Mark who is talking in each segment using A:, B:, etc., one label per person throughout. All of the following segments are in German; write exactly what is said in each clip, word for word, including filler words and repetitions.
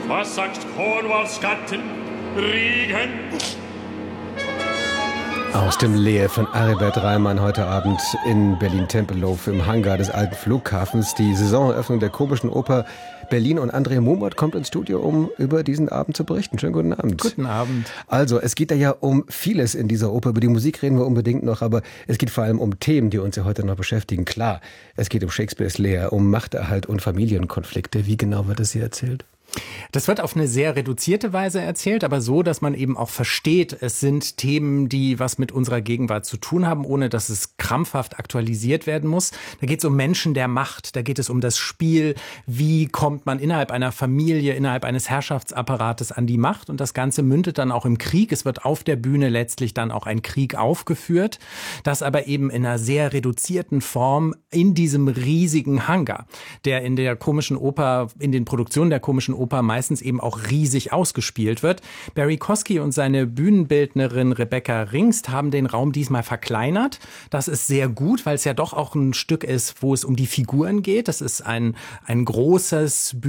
A: Was sagt Cornwalls Gatten? Regen?
B: Aus dem Lehr von Aribert Reimann heute Abend in Berlin-Tempelhof im Hangar des alten Flughafens. Die Saisoneröffnung der Komischen Oper Berlin, und André Mummert kommt ins Studio, um über diesen Abend zu berichten. Schönen guten Abend.
C: Guten Abend.
B: Also, es geht da ja um vieles in dieser Oper. Über die Musik reden wir unbedingt noch, aber es geht vor allem um Themen, die uns ja heute noch beschäftigen. Klar, es geht um Shakespeares Lehr, um Machterhalt und Familienkonflikte. Wie genau wird das hier erzählt?
C: Das wird auf eine sehr reduzierte Weise erzählt, aber so, dass man eben auch versteht, es sind Themen, die was mit unserer Gegenwart zu tun haben, ohne dass es krampfhaft aktualisiert werden muss. Da geht es um Menschen der Macht, da geht es um das Spiel, wie kommt man innerhalb einer Familie, innerhalb eines Herrschaftsapparates an die Macht, und das Ganze mündet dann auch im Krieg. Es wird auf der Bühne letztlich dann auch ein Krieg aufgeführt, das aber eben in einer sehr reduzierten Form in diesem riesigen Hangar, der in der Komischen Oper, in den Produktionen der Komischen Oper meistens eben auch riesig ausgespielt wird. Barry Kosky und seine Bühnenbildnerin Rebecca Ringst haben den Raum diesmal verkleinert. Das ist sehr gut, weil es ja doch auch ein Stück ist, wo es um die Figuren geht. Das ist ein, ein großes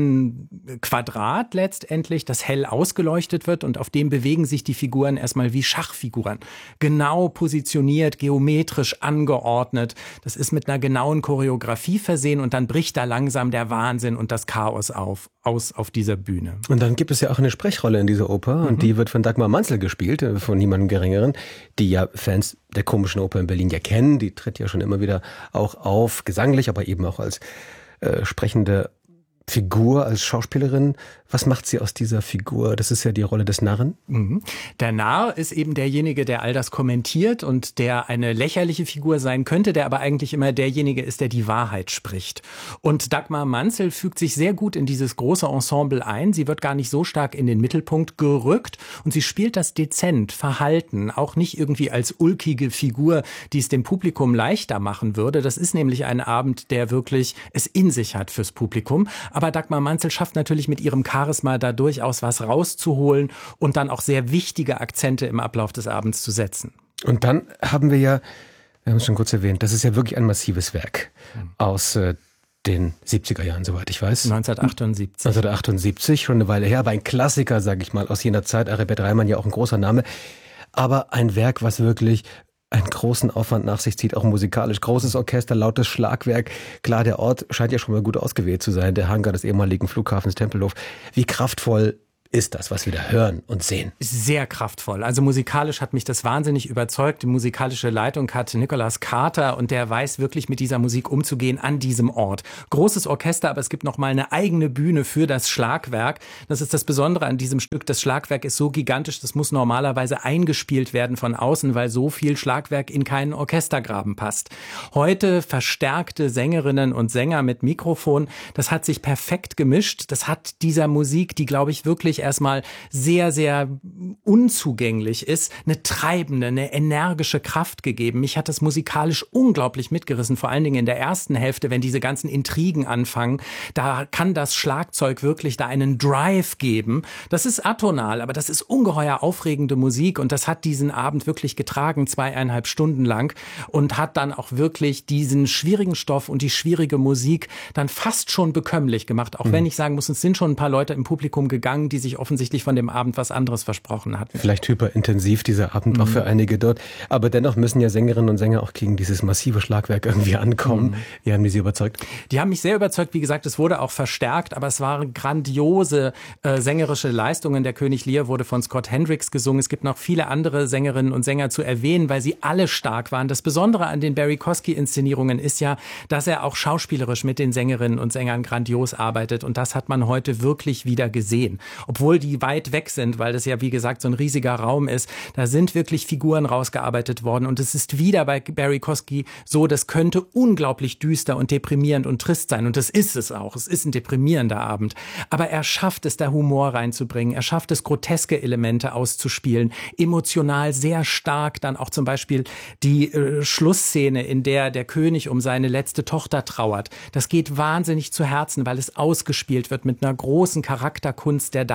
C: Bühnenquadrat letztendlich, das hell ausgeleuchtet wird, und auf dem bewegen sich die Figuren erstmal wie Schachfiguren. Genau positioniert, geometrisch angeordnet. Das ist mit einer genauen Choreografie versehen, und dann bricht da langsam der Wahnsinn und das Chaos auf. aus auf dieser Bühne.
B: Und dann gibt es ja auch eine Sprechrolle in dieser Oper, mhm. und die wird von Dagmar Manzel gespielt, von niemandem Geringeren, die ja Fans der Komischen Oper in Berlin ja kennen. Die tritt ja schon immer wieder auch auf, gesanglich, aber eben auch als äh, sprechende Figur, als Schauspielerin. Was macht sie aus dieser Figur? Das ist ja die Rolle des Narren.
C: Mhm. Der Narr ist eben derjenige, der all das kommentiert und der eine lächerliche Figur sein könnte, der aber eigentlich immer derjenige ist, der die Wahrheit spricht. Und Dagmar Manzel fügt sich sehr gut in dieses große Ensemble ein. Sie wird gar nicht so stark in den Mittelpunkt gerückt, und sie spielt das dezent, verhalten, auch nicht irgendwie als ulkige Figur, die es dem Publikum leichter machen würde. Das ist nämlich ein Abend, der wirklich es in sich hat fürs Publikum. Aber Dagmar Manzel schafft natürlich mit ihrem Charisma da durchaus was rauszuholen und dann auch sehr wichtige Akzente im Ablauf des Abends zu setzen.
B: Und dann haben wir ja, wir haben es schon kurz erwähnt, das ist ja wirklich ein massives Werk aus äh, den siebziger Jahren, soweit ich weiß.
C: neunzehnhundertachtundsiebzig.
B: neunzehnhundertachtundsiebzig, schon eine Weile her, aber ein Klassiker, sage ich mal, aus jener Zeit. Aribert Reimann ja auch ein großer Name. Aber ein Werk, was wirklich einen großen Aufwand nach sich zieht, auch musikalisch. Großes Orchester, lautes Schlagwerk. Klar, der Ort scheint ja schon mal gut ausgewählt zu sein, der Hangar des ehemaligen Flughafens Tempelhof. Wie kraftvoll ist das, was wir da hören und sehen?
C: Sehr kraftvoll. Also musikalisch hat mich das wahnsinnig überzeugt. Die musikalische Leitung hat Nicholas Carter, und der weiß wirklich mit dieser Musik umzugehen an diesem Ort. Großes Orchester, aber es gibt noch mal eine eigene Bühne für das Schlagwerk. Das ist das Besondere an diesem Stück. Das Schlagwerk ist so gigantisch, das muss normalerweise eingespielt werden von außen, weil so viel Schlagwerk in keinen Orchestergraben passt. Heute verstärkte Sängerinnen und Sänger mit Mikrofon. Das hat sich perfekt gemischt. Das hat dieser Musik, die, glaube ich, wirklich erstmal sehr, sehr unzugänglich ist, eine treibende, eine energische Kraft gegeben. Mich hat das musikalisch unglaublich mitgerissen, vor allen Dingen in der ersten Hälfte, wenn diese ganzen Intrigen anfangen. Da kann das Schlagzeug wirklich da einen Drive geben. Das ist atonal, aber das ist ungeheuer aufregende Musik, und das hat diesen Abend wirklich getragen, zweieinhalb Stunden lang, und hat dann auch wirklich diesen schwierigen Stoff und die schwierige Musik dann fast schon bekömmlich gemacht. Auch mhm. wenn ich sagen muss, es sind schon ein paar Leute im Publikum gegangen, die sich offensichtlich von dem Abend was anderes versprochen hatten.
B: Vielleicht hyperintensiv dieser Abend mhm. auch für einige dort. Aber dennoch müssen ja Sängerinnen und Sänger auch gegen dieses massive Schlagwerk irgendwie ankommen. Mhm. Wie haben die Sie überzeugt?
C: Die haben mich sehr überzeugt. Wie gesagt, es wurde auch verstärkt, aber es waren grandiose äh, sängerische Leistungen. Der König Lear wurde von Scott Hendricks gesungen. Es gibt noch viele andere Sängerinnen und Sänger zu erwähnen, weil sie alle stark waren. Das Besondere an den Barry Kosky-Inszenierungen ist ja, dass er auch schauspielerisch mit den Sängerinnen und Sängern grandios arbeitet. Und das hat man heute wirklich wieder gesehen. Obwohl die weit weg sind, weil das ja, wie gesagt, so ein riesiger Raum ist. Da sind wirklich Figuren rausgearbeitet worden. Und es ist wieder bei Barry Kosky so, das könnte unglaublich düster und deprimierend und trist sein. Und das ist es auch. Es ist ein deprimierender Abend. Aber er schafft es, da Humor reinzubringen. Er schafft es, groteske Elemente auszuspielen. Emotional sehr stark. Dann auch zum Beispiel die äh, Schlussszene, in der der König um seine letzte Tochter trauert. Das geht wahnsinnig zu Herzen, weil es ausgespielt wird mit einer großen Charakterkunst der Darstellung.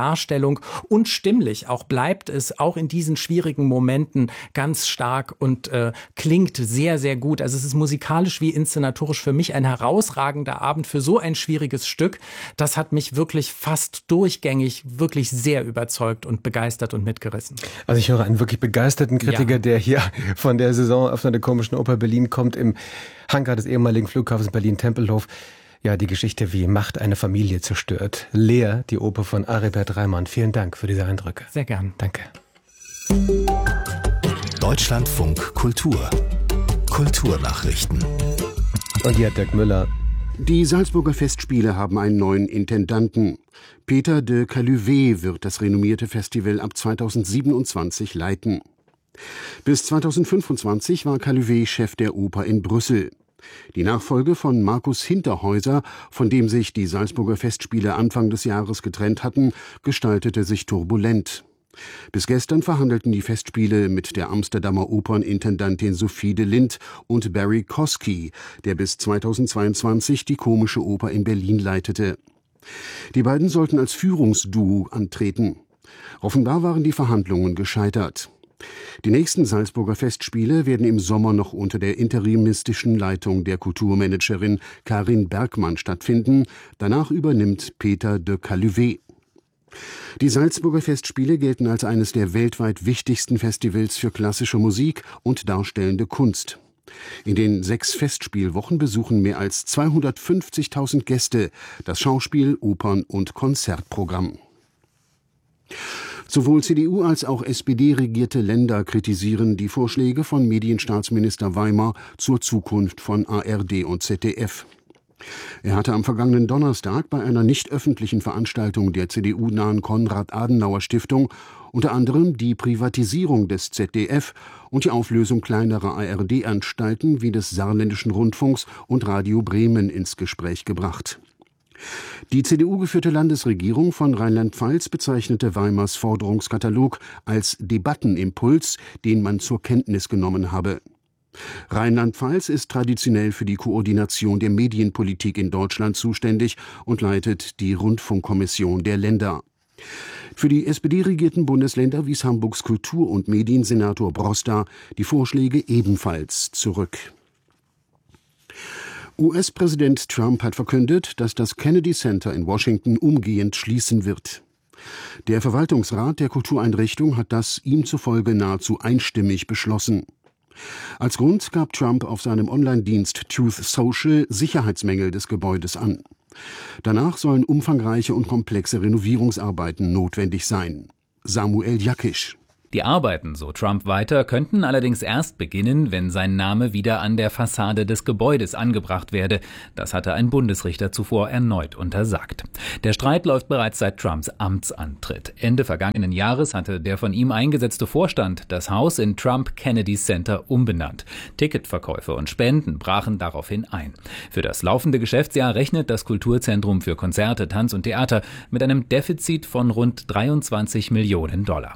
C: Darstellung und stimmlich auch bleibt es auch in diesen schwierigen Momenten ganz stark und äh, klingt sehr, sehr gut. Also es ist musikalisch wie inszenatorisch für mich ein herausragender Abend für so ein schwieriges Stück. Das hat mich wirklich fast durchgängig wirklich sehr überzeugt und begeistert und mitgerissen.
B: Also ich höre einen wirklich begeisterten Kritiker, ja. der hier von der Saison auf einer komischen Oper Berlin kommt, im Hangar des ehemaligen Flughafens Berlin-Tempelhof. Ja, die Geschichte, wie Macht eine Familie zerstört. Leer, die Oper von Aribert Reimann. Vielen Dank für diese Eindrücke.
C: Sehr gern.
B: Danke.
D: Deutschlandfunk Kultur. Kulturnachrichten.
B: Und hier hat Dirk Müller.
E: Die Salzburger Festspiele haben einen neuen Intendanten. Peter de Caluvet wird das renommierte Festival ab zweitausendsiebenundzwanzig leiten. Bis zweitausendfünfundzwanzig war Caluvet Chef der Oper in Brüssel. Die Nachfolge von Markus Hinterhäuser, von dem sich die Salzburger Festspiele Anfang des Jahres getrennt hatten, gestaltete sich turbulent. Bis gestern verhandelten die Festspiele mit der Amsterdamer Opernintendantin Sophie de Lindt und Barry Kosky, der bis zweitausendzweiundzwanzig die Komische Oper in Berlin leitete. Die beiden sollten als Führungsduo antreten. Offenbar waren die Verhandlungen gescheitert. Die nächsten Salzburger Festspiele werden im Sommer noch unter der interimistischen Leitung der Kulturmanagerin Karin Bergmann stattfinden. Danach übernimmt Peter de Caluvet. Die Salzburger Festspiele gelten als eines der weltweit wichtigsten Festivals für klassische Musik und darstellende Kunst. In den sechs Festspielwochen besuchen mehr als zweihundertfünfzigtausend Gäste das Schauspiel-, Opern- und Konzertprogramm. Sowohl C D U als auch S P D-regierte Länder kritisieren die Vorschläge von Medienstaatsminister Weimar zur Zukunft von A R D und Z D F. Er hatte am vergangenen Donnerstag bei einer nicht öffentlichen Veranstaltung der C D U-nahen Konrad-Adenauer-Stiftung unter anderem die Privatisierung des Z D F und die Auflösung kleinerer A R D-Anstalten wie des Saarländischen Rundfunks und Radio Bremen ins Gespräch gebracht. Die C D U-geführte Landesregierung von Rheinland-Pfalz bezeichnete Weimars Forderungskatalog als Debattenimpuls, den man zur Kenntnis genommen habe. Rheinland-Pfalz ist traditionell für die Koordination der Medienpolitik in Deutschland zuständig und leitet die Rundfunkkommission der Länder. Für die S P D-regierten Bundesländer wies Hamburgs Kultur- und Mediensenator Broster die Vorschläge ebenfalls zurück. U S-Präsident Trump hat verkündet, dass das Kennedy Center in Washington umgehend schließen wird. Der Verwaltungsrat der Kultureinrichtung hat das ihm zufolge nahezu einstimmig beschlossen. Als Grund gab Trump auf seinem Online-Dienst Truth Social Sicherheitsmängel des Gebäudes an. Danach sollen umfangreiche und komplexe Renovierungsarbeiten notwendig sein. Samuel Jakisch.
F: Die Arbeiten, so Trump weiter, könnten allerdings erst beginnen, wenn sein Name wieder an der Fassade des Gebäudes angebracht werde. Das hatte ein Bundesrichter zuvor erneut untersagt. Der Streit läuft bereits seit Trumps Amtsantritt. Ende vergangenen Jahres hatte der von ihm eingesetzte Vorstand das Haus in Trump Kennedy Center umbenannt. Ticketverkäufe und Spenden brachen daraufhin ein. Für das laufende Geschäftsjahr rechnet das Kulturzentrum für Konzerte, Tanz und Theater mit einem Defizit von rund dreiundzwanzig Millionen Dollar.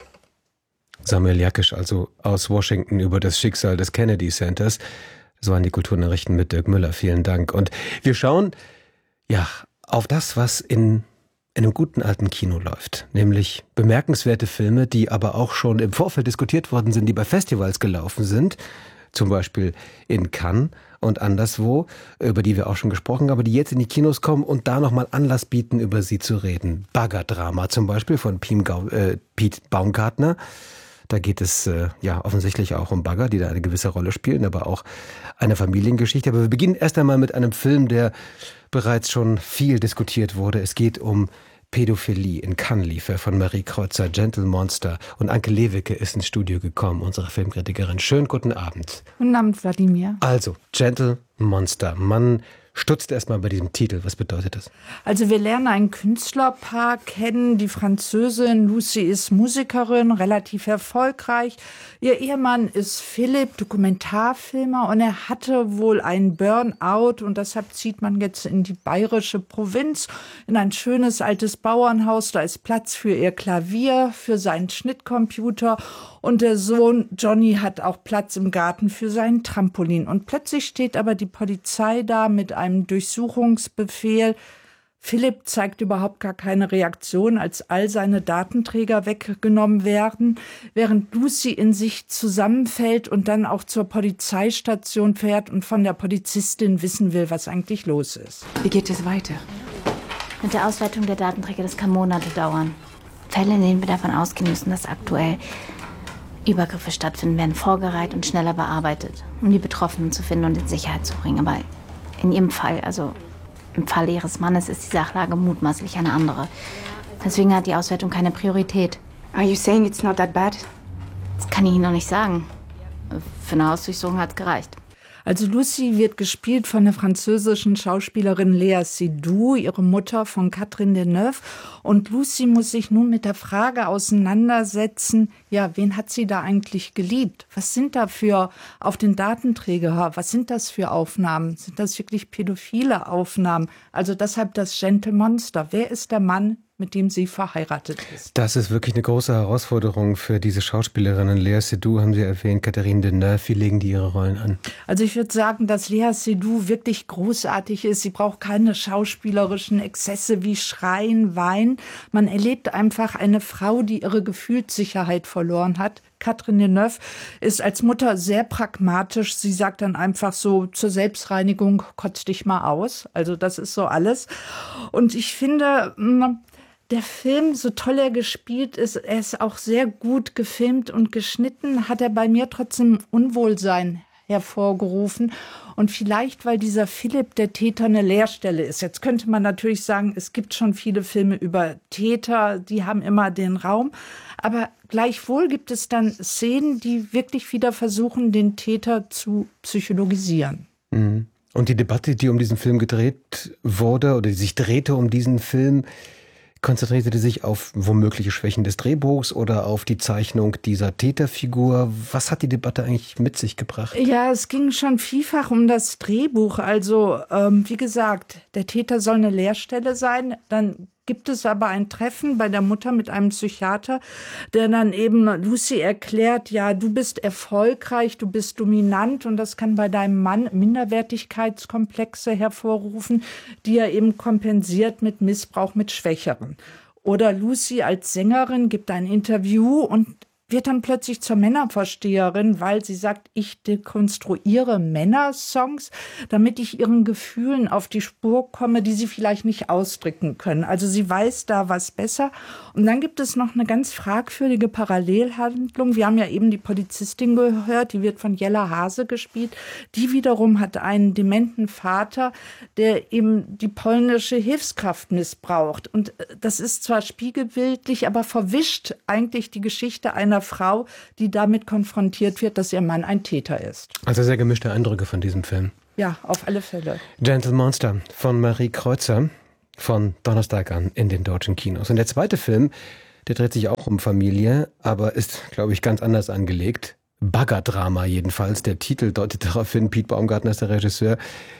B: Samuel Jakisch also aus Washington über das Schicksal des Kennedy Centers. So waren die Kulturnachrichten mit Dirk Müller. Vielen Dank. Und wir schauen ja auf das, was in, in einem guten alten Kino läuft. Nämlich bemerkenswerte Filme, die aber auch schon im Vorfeld diskutiert worden sind, die bei Festivals gelaufen sind. Zum Beispiel in Cannes und anderswo, über die wir auch schon gesprochen haben, aber die jetzt in die Kinos kommen und da nochmal Anlass bieten, über sie zu reden. Baggerdrama zum Beispiel von Pete Baumgartner. Da geht es äh, ja offensichtlich auch um Bagger, die da eine gewisse Rolle spielen, aber auch eine Familiengeschichte. Aber wir beginnen erst einmal mit einem Film, der bereits schon viel diskutiert wurde. Es geht um Pädophilie. In Cannes lief er von Marie Kreutzer, Gentle Monster. Und Anke Lewicke ist ins Studio gekommen, unsere Filmkritikerin. Schönen guten Abend.
G: Guten Abend, Wladimir.
B: Also, Gentle Monster. Man stutzt erstmal bei diesem Titel. Was bedeutet das?
G: Also wir lernen ein Künstlerpaar kennen. Die Französin Lucy ist Musikerin, relativ erfolgreich. Ihr Ehemann ist Philipp, Dokumentarfilmer, und er hatte wohl einen Burnout und deshalb zieht man jetzt in die bayerische Provinz, in ein schönes altes Bauernhaus. Da ist Platz für ihr Klavier, für seinen Schnittcomputer, und der Sohn Johnny hat auch Platz im Garten für seinen Trampolin. Und plötzlich steht aber die Polizei da mit einem Durchsuchungsbefehl. Philipp zeigt überhaupt gar keine Reaktion, als all seine Datenträger weggenommen werden, während Lucy in sich zusammenfällt und dann auch zur Polizeistation fährt und von der Polizistin wissen will, was eigentlich los ist.
H: Wie geht es weiter?
I: Mit der Auswertung der Datenträger, das kann Monate dauern. Fälle, in denen wir davon ausgehen müssen, dass aktuell Übergriffe stattfinden, werden vorgereiht und schneller bearbeitet, um die Betroffenen zu finden und in Sicherheit zu bringen. Aber in ihrem Fall, also im Fall ihres Mannes, ist die Sachlage mutmaßlich eine andere. Deswegen hat die Auswertung keine Priorität.
H: Are you saying it's not that bad?
I: Das kann ich Ihnen noch nicht sagen. Für eine Hausdurchsuchung hat es gereicht.
G: Also Lucy wird gespielt von der französischen Schauspielerin Léa Seydoux, ihre Mutter von Catherine Deneuve. Und Lucy muss sich nun mit der Frage auseinandersetzen, ja, wen hat sie da eigentlich geliebt? Was sind da für auf den Datenträger? Was sind das für Aufnahmen? Sind das wirklich pädophile Aufnahmen? Also deshalb das Gentlemonster. Wer ist der Mann, mit dem sie verheiratet ist?
B: Das ist wirklich eine große Herausforderung für diese Schauspielerinnen. Léa Seydoux haben Sie erwähnt, Catherine Deneuve, wie legen die ihre Rollen an?
G: Also ich würde sagen, dass Léa Seydoux wirklich großartig ist. Sie braucht keine schauspielerischen Exzesse wie Schreien, Weinen. Man erlebt einfach eine Frau, die ihre Gefühlssicherheit verloren hat. Catherine Deneuve ist als Mutter sehr pragmatisch. Sie sagt dann einfach so, zur Selbstreinigung kotz dich mal aus. Also das ist so alles. Und ich finde, der Film, so toll er gespielt ist, er ist auch sehr gut gefilmt und geschnitten, hat er bei mir trotzdem Unwohlsein hervorgerufen. Und vielleicht, weil dieser Philipp, der Täter, eine Leerstelle ist. Jetzt könnte man natürlich sagen, es gibt schon viele Filme über Täter, die haben immer den Raum. Aber gleichwohl gibt es dann Szenen, die wirklich wieder versuchen, den Täter zu psychologisieren.
B: Mhm. Und die Debatte, die um diesen Film gedreht wurde oder die sich drehte um diesen Film, konzentrierte die sich auf womögliche Schwächen des Drehbuchs oder auf die Zeichnung dieser Täterfigur. Was hat die Debatte eigentlich mit sich gebracht?
G: Ja, es ging schon vielfach um das Drehbuch. Also, ähm, wie gesagt, der Täter soll eine Leerstelle sein. Dann gibt es aber ein Treffen bei der Mutter mit einem Psychiater, der dann eben Lucy erklärt, ja, du bist erfolgreich, du bist dominant und das kann bei deinem Mann Minderwertigkeitskomplexe hervorrufen, die er eben kompensiert mit Missbrauch mit Schwächeren. Oder Lucy als Sängerin gibt ein Interview und wird dann plötzlich zur Männerversteherin, weil sie sagt, ich dekonstruiere Männersongs, damit ich ihren Gefühlen auf die Spur komme, die sie vielleicht nicht ausdrücken können. Also sie weiß da was besser. Und dann gibt es noch eine ganz fragwürdige Parallelhandlung. Wir haben ja eben die Polizistin gehört, die wird von Jella Hase gespielt. Die wiederum hat einen dementen Vater, der eben die polnische Hilfskraft missbraucht. Und das ist zwar spiegelbildlich, aber verwischt eigentlich die Geschichte einer Frau, die damit konfrontiert wird, dass ihr Mann ein Täter ist.
B: Also sehr gemischte Eindrücke von diesem Film.
G: Ja, auf alle Fälle.
B: Gentle Monster von Marie Kreuzer von Donnerstag an in den deutschen Kinos. Und der zweite Film, der dreht sich auch um Familie, aber ist, glaube ich, ganz anders angelegt. Baggerdrama jedenfalls. Der Titel deutet darauf hin, Piet Baumgartner ist der Regisseur.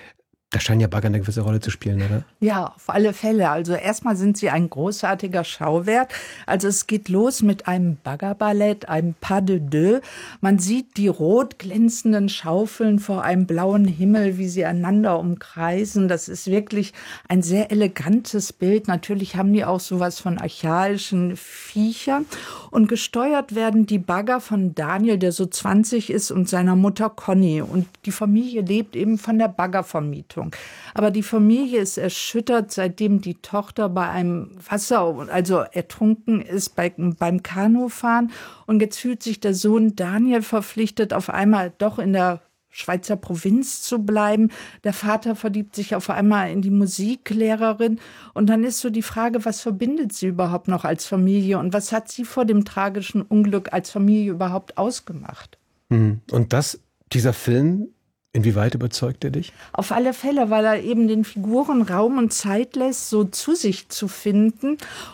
B: Da scheint ja Bagger eine gewisse Rolle zu spielen, oder?
G: Ja, auf alle Fälle. Also erstmal sind sie ein großartiger Schauwert. Also es geht los mit einem Baggerballett, einem Pas de deux. Man sieht die rot glänzenden Schaufeln vor einem blauen Himmel, wie sie einander umkreisen. Das ist wirklich ein sehr elegantes Bild. Natürlich haben die auch sowas von archaischen Viechern. Und gesteuert werden die Bagger von Daniel, der so zwanzig ist, und seiner Mutter Conny. Und die Familie lebt eben von der Baggervermietung. Aber die Familie ist erschüttert, seitdem die Tochter bei einem Wasser, also ertrunken ist bei, beim Kanufahren. Und jetzt fühlt sich der Sohn Daniel verpflichtet, auf einmal doch in der Schweizer Provinz zu bleiben. Der Vater verliebt sich auf einmal in die Musiklehrerin. Und dann ist so die Frage, was verbindet sie überhaupt noch als Familie? Und was hat sie vor dem tragischen Unglück als Familie überhaupt ausgemacht?
B: Und das, dieser Film, inwieweit überzeugt er dich?
G: Auf alle Fälle, weil er eben den Figuren Raum und Zeit lässt, so zu sich zu finden.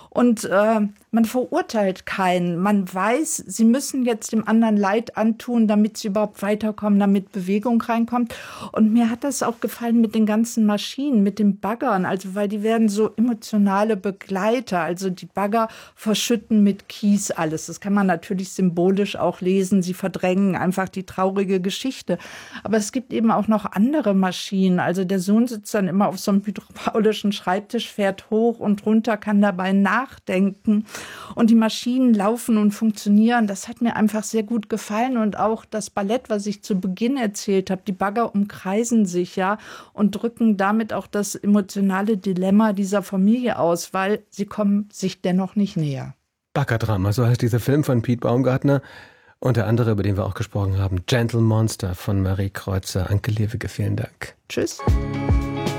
G: Und äh, man verurteilt keinen. Man weiß, sie müssen jetzt dem anderen Leid antun, damit sie überhaupt weiterkommen, damit Bewegung reinkommt. Und mir hat das auch gefallen mit den ganzen Maschinen, mit den Baggern. Also weil die werden so emotionale Begleiter. Also die Bagger verschütten mit Kies alles. Das kann man natürlich symbolisch auch lesen. Sie verdrängen einfach die traurige Geschichte. Aber es gibt eben auch noch andere Maschinen. Also der Sohn sitzt dann immer auf so einem hydraulischen Schreibtisch, fährt hoch und runter, kann dabei nachdenken. Und die Maschinen laufen und funktionieren. Das hat mir einfach sehr gut gefallen. Und auch das Ballett, was ich zu Beginn erzählt habe, die Bagger umkreisen sich ja und drücken damit auch das emotionale Dilemma dieser Familie aus, weil sie kommen sich dennoch nicht näher.
B: Baggerdrama, so heißt dieser Film von Piet Baumgartner. Und der andere, über den wir auch gesprochen haben, Gentle Monster von Marie Kreuzer. Anke Liewicke, vielen Dank.
G: Tschüss.